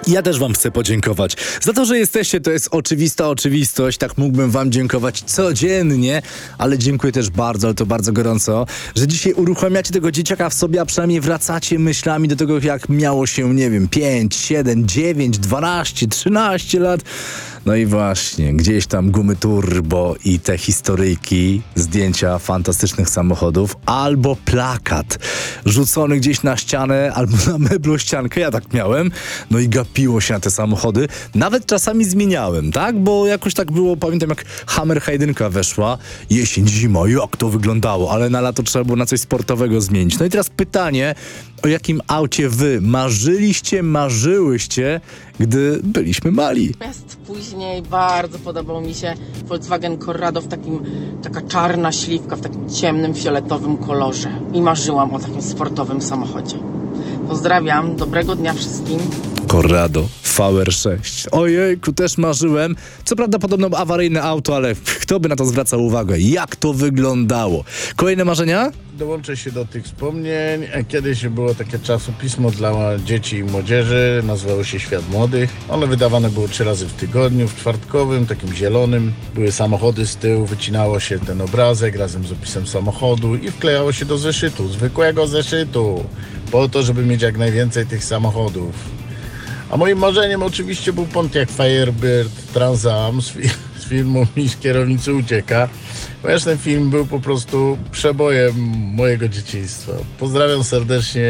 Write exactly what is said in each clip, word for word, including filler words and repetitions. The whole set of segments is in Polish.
Ja też wam chcę podziękować. Za to, że jesteście, to jest oczywista oczywistość. Tak mógłbym wam dziękować codziennie, ale dziękuję też bardzo, ale to bardzo gorąco, że dzisiaj uruchamiacie tego dzieciaka w sobie, a przynajmniej wracacie myślami do tego, jak miało się, nie wiem, pięć, siedem, dziewięć, dwanaście, trzynaście lat. No i właśnie, gdzieś tam gumy turbo i te historyjki, zdjęcia fantastycznych samochodów, albo plakat rzucony gdzieś na ścianę, albo na meblościankę, ja tak miałem, no i gapiło się na te samochody. Nawet czasami zmieniałem, tak? Bo jakoś tak było, pamiętam jak Hammer H jeden weszła, jesień, zima, jak to wyglądało, ale na lato trzeba było na coś sportowego zmienić. No i teraz pytanie, o jakim aucie wy marzyliście, marzyłyście, gdy byliśmy mali? Natomiast później bardzo podobał mi się Volkswagen Corrado w takim, taka czarna śliwka w takim ciemnym, fioletowym kolorze. I marzyłam o takim sportowym samochodzie. Pozdrawiam, dobrego dnia wszystkim. Corrado V R sześć. Ojejku, też marzyłem. Co prawda podobno awaryjne auto, ale kto by na to zwracał uwagę? Jak to wyglądało? Kolejne marzenia? Dołączę się do tych wspomnień. Kiedyś było takie czasopismo dla dzieci i młodzieży, nazywało się Świat Młodych. One wydawane było trzy razy w tygodniu, w czwartkowym, takim zielonym. Były samochody z tyłu, wycinało się ten obrazek razem z opisem samochodu i wklejało się do zeszytu, zwykłego zeszytu, po to, żeby mieć jak najwięcej tych samochodów. A moim marzeniem oczywiście był Pontiac Firebird Trans Am z, fi- z filmu Miś kierownicy ucieka, ponieważ ten film był po prostu przebojem mojego dzieciństwa. Pozdrawiam serdecznie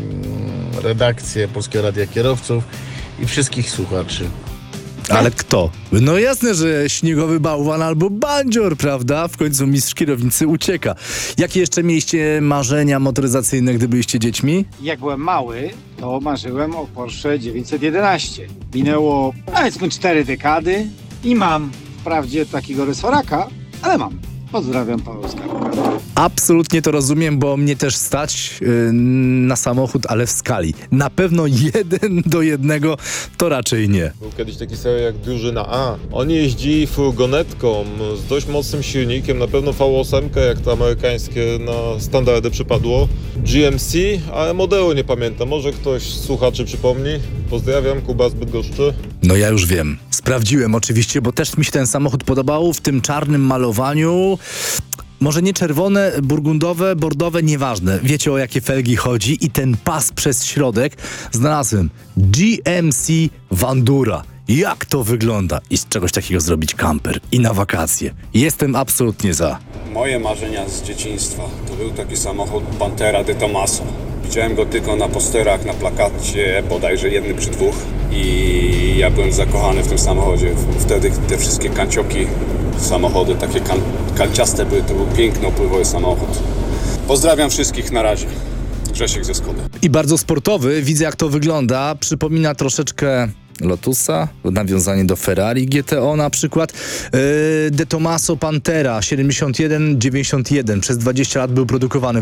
mm, redakcję Polskiego Radia Kierowców i wszystkich słuchaczy. Ale kto? No jasne, że śniegowy bałwan albo bandzior, prawda? W końcu mistrz kierownicy ucieka. Jakie jeszcze mieliście marzenia motoryzacyjne, gdy byliście dziećmi? Jak byłem mały, to marzyłem o Porsche dziewięćset jedenaście. Minęło powiedzmy cztery dekady i mam wprawdzie takiego resoraka, ale mam. Pozdrawiam, Paweł Skarbka. Absolutnie to rozumiem, bo mnie też stać yy, na samochód, ale w skali. Na pewno jeden do jednego to raczej nie. Był kiedyś taki serial jak Drużyna A. Oni jeździli furgonetką z dość mocnym silnikiem, na pewno V osiem, jak to amerykańskie na standardy przypadło. G M C, ale modelu nie pamiętam. Może ktoś z słuchaczy przypomni. Pozdrawiam, Kuba z Bydgoszczy. No ja już wiem. Sprawdziłem oczywiście, bo też mi się ten samochód podobał w tym czarnym malowaniu. Może nie czerwone, burgundowe, bordowe, nieważne. Wiecie, o jakie felgi chodzi i ten pas przez środek znalazłem. G M C Vandura. Jak to wygląda? I z czegoś takiego zrobić kamper i na wakacje. Jestem absolutnie za. Moje marzenia z dzieciństwa to był taki samochód Pantera de Tomaso. Widziałem go tylko na posterach, na plakacie, bodajże jednym czy dwóch. I ja byłem zakochany w tym samochodzie. Wtedy te wszystkie kancioki, samochody takie kan- kanciaste były, to był piękny, opływowy samochód. Pozdrawiam wszystkich, na razie. Grzesiek ze Skody. I bardzo sportowy, widzę jak to wygląda. Przypomina troszeczkę Lotusa, nawiązanie do Ferrari G T O na przykład. Yy, De Tomaso Pantera siedemdziesiąt jeden dziewięćdziesiąt jeden przez dwadzieścia lat był produkowany.